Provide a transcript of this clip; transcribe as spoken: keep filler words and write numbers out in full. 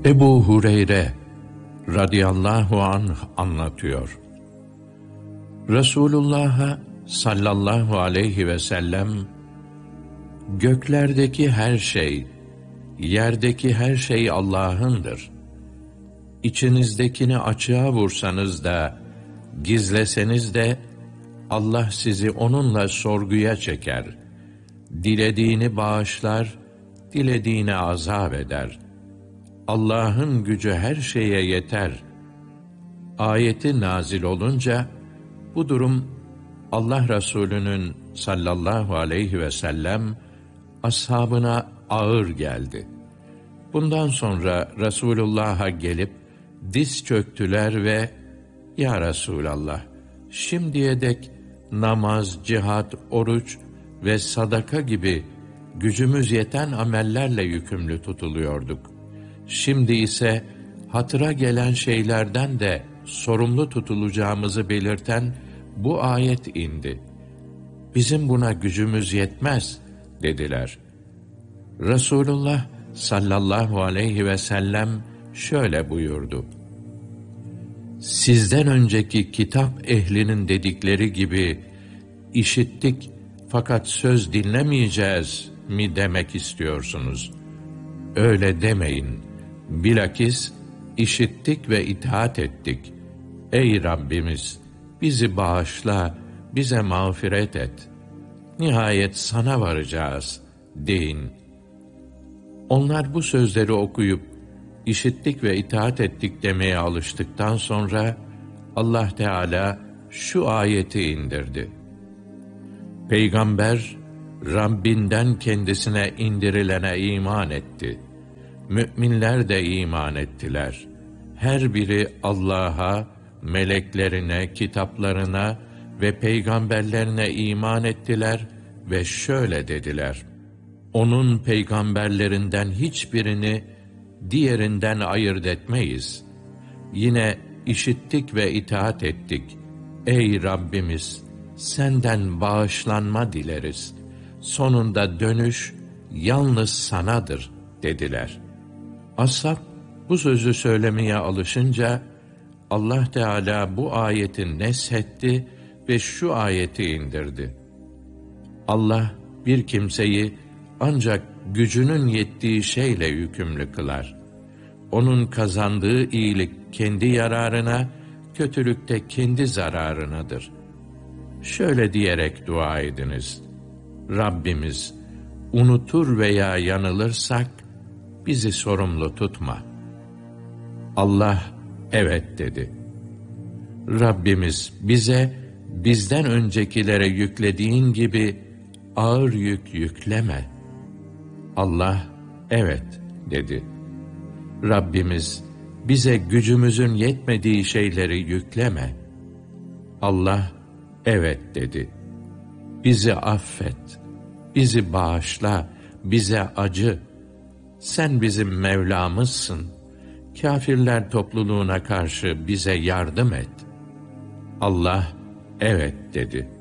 Ebu Hureyre radıyallahu anh anlatıyor. Resulullah'a sallallahu aleyhi ve sellem, göklerdeki her şey, yerdeki her şey Allah'ındır. İçinizdekini açığa vursanız da, gizleseniz de, Allah sizi onunla sorguya çeker. Dilediğini bağışlar, dilediğini azap eder. Allah'ın gücü her şeye yeter. Ayeti nazil olunca, bu durum Allah Resulü'nün sallallahu aleyhi ve sellem ashabına ağır geldi. Bundan sonra Resulullah'a gelip diz çöktüler ve "Ya Resulallah, şimdiye dek namaz, cihat, oruç ve sadaka gibi gücümüz yeten amellerle yükümlü tutuluyorduk. Şimdi ise hatıra gelen şeylerden de sorumlu tutulacağımızı belirten bu ayet indi. Bizim buna gücümüz yetmez" dediler. Resulullah sallallahu aleyhi ve sellem şöyle buyurdu: "Sizden önceki kitap ehlinin dedikleri gibi işittik fakat söz dinlemeyeceğiz mi demek istiyorsunuz? Öyle demeyin. Bilakis işittik ve itaat ettik. Ey Rabbimiz, bizi bağışla, bize mağfiret et. Nihayet sana varacağız deyin." Onlar bu sözleri okuyup işittik ve itaat ettik demeye alıştıktan sonra Allah Teala şu ayeti indirdi. Peygamber Rabbinden kendisine indirilene iman etti. Müminler de iman ettiler. Her biri Allah'a, meleklerine, kitaplarına ve peygamberlerine iman ettiler ve şöyle dediler: Onun peygamberlerinden hiçbirini diğerinden ayırt etmeyiz. Yine işittik ve itaat ettik. Ey Rabbimiz, senden bağışlanma dileriz. Sonunda dönüş yalnız sanadır dediler. Ashab bu sözü söylemeye alışınca Allah Teala bu ayeti neshetti ve şu ayeti indirdi. Allah bir kimseyi ancak gücünün yettiği şeyle yükümlü kılar. Onun kazandığı iyilik kendi yararına, kötülük de kendi zararınadır. Şöyle diyerek dua ediniz: Rabbimiz, unutur veya yanılırsak bizi sorumlu tutma. Allah evet dedi. Rabbimiz, bize bizden öncekilere yüklediğin gibi ağır yük yükleme. Allah evet dedi. Rabbimiz, bize gücümüzün yetmediği şeyleri yükleme. Allah evet dedi. Bizi affet, bizi bağışla, bize acı. Sen bizim Mevlamızsın. Kâfirler topluluğuna karşı bize yardım et. Allah evet dedi.